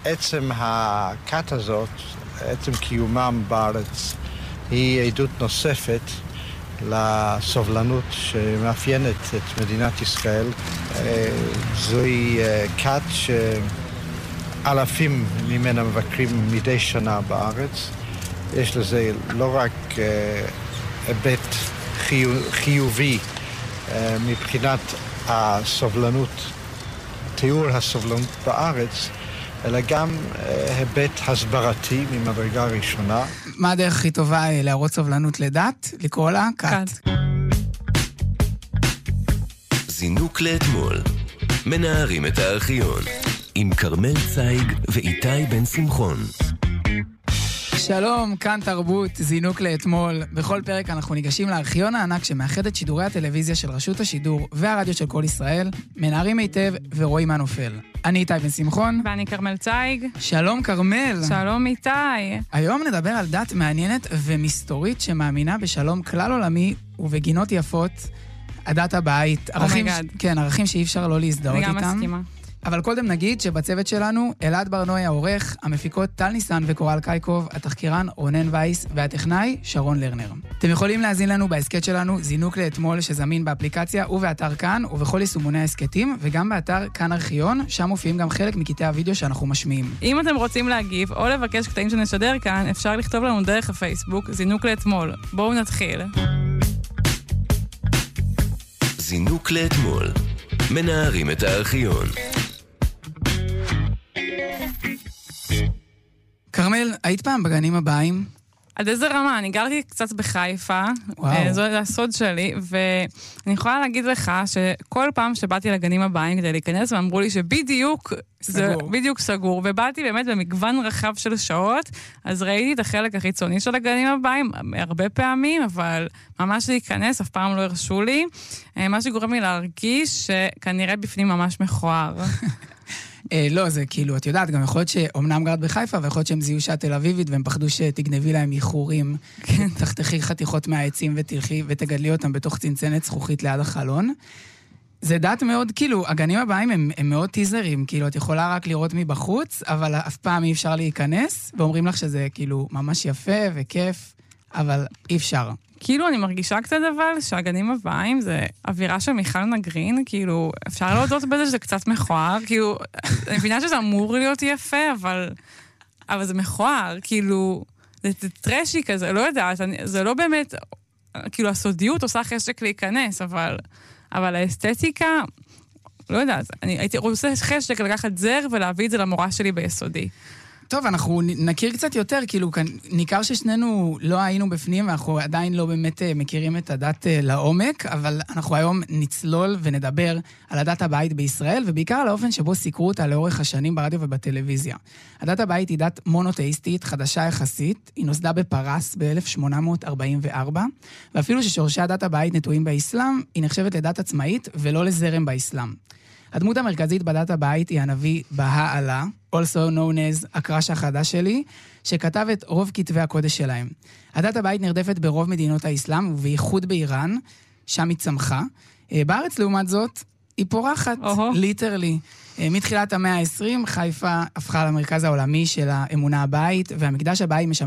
עצם הכת הזאת, עצם קיומם בארץ, היא עדות נוספת לסובלנות שמאפיינת את מדינת ישראל. זוהי כת שאלפים ממנה מבקרים מדי שנה בארץ. יש לזה לא רק היבט חיובי מבחינת הסובלנות, תיאור הסובלנות בארץ, אלא גם היבט הסברתי ממדרגה ראשונה. מה הדרך הכי טובה להראות סובלנות לדת? לקרוא לה כת. זינוק לאתמול. מנערים את הארכיון. עם קרמל צייג ואיתי בן שמחון. שלום, כאן תרבות, זינוק לאתמול. בכל פרק אנחנו ניגשים לארכיון הענק שמאחד את שידורי הטלוויזיה של רשות השידור והרדיו של כל ישראל, מנערים היטב ורואים מה נופל. אני איתי בן שמחון. ואני קרמל צייג. שלום קרמל. שלום איתי. היום נדבר על דת מעניינת ומסתורית שמאמינה בשלום כלל עולמי ובגינות יפות, הדת הבאית. ערכים שאי אפשר לא להזדהות איתם. אני גם מסכימה. אבל קודם נגיד שבצוות שלנו, אלעד ברנועי העורך, המפיקות טל ניסן וקורל קייקוב, התחקירן רונן וייס והטכנאי שרון לרנר. אתם יכולים להזין לנו בהסקט שלנו זינוק לאתמול שזמין באפליקציה ובאתר כאן ובכל יישומוני ההסקטים, וגם באתר כאן ארכיון, שם מופיעים גם חלק מקטעי הוידאו שאנחנו משמיעים. אם אתם רוצים להגיב או לבקש קטעים שנשדר כאן, אפשר לכתוב לנו דרך הפייסבוק זינוק לאתמול. בואו נתחיל. זינוק לאתמול. מנערים את הארכיון. קרמל, היית פעם בגנים הבאים? עד איזה רמה? אני גרתי קצת בחיפה, זה הסוד שלי, ואני יכולה להגיד לך שכל פעם שבאתי לגנים הבאים כדי להיכנס, ואמרו לי שבדיוק זה בדיוק סגור, ובאתי באמת במגוון רחב של שעות, אז ראיתי את החלק החיצוני של הגנים הבאים הרבה פעמים, אבל ממש להיכנס, אף פעם לא הרשו לי, מה שגורם לי להרגיש שכנראה בפנים ממש מכוער. לא, זה כאילו, את יודעת, גם יכול להיות שאומנם גרת בחיפה, ויכול להיות שהם זיהו שאת תל אביבית, והם פחדו שתגנבי להם איחורים, תחתכי חתיכות מהעצים ותלכי, ותגדלי אותם בתוך צנצנת זכוכית ליד החלון. זה דת מאוד, כאילו, הגנים הבאים הם מאוד טיזרים, כאילו, את יכולה רק לראות מבחוץ, אבל אף פעם אי אפשר להיכנס, ואומרים לך שזה כאילו ממש יפה וכיף, אבל אי אפשר. כאילו אני מרגישה קצת אבל שהגנים הבאים זה אווירה של מיכל נגרין, כאילו אפשר להודות בזה שזה קצת מכוער, כאילו אני מבינה שזה אמור להיות יפה, אבל זה מכוער, כאילו זה טרשי כזה, לא יודעת, זה לא באמת, כאילו הסודיות עושה חשק להיכנס, אבל האסתטיקה, לא יודעת, אני הייתי רוצה חשק לקחת זר ולהביא את זה למורה שלי ביסודי. טוב, אנחנו נכיר קצת יותר, כאילו, ניכר ששנינו לא היינו בפנים, ואנחנו עדיין לא באמת מכירים את הדת לעומק, אבל אנחנו היום נצלול ונדבר על הדת הבאית בישראל, ובעיקר על האופן שבו סיקרו אותה לאורך השנים ברדיו ובטלוויזיה. הדת הבאית היא דת מונותאיסטית, חדשה יחסית, היא נוסדה בפרס ב-1844, ואפילו ששורשי הדת הבאית נטועים באסלאם, היא נחשבת לדת עצמאית ולא לזרם באסלאם. הדמות המרכזית בדת הבאית היא הנביא בהא'לה, also known as הקרש החדש שלי, שכתב את רוב כתבי הקודש שלהם. הדת הבאית נרדפת ברוב מדינות האסלאם, ובייחוד באיראן, שם היא צמחה. בארץ, לעומת זאת, היא פורחת, ליטרלי. מתחילת המאה ה-20, חיפה הפכה למרכז העולמי של האמונה הבאית, והמקדש הבאי משמש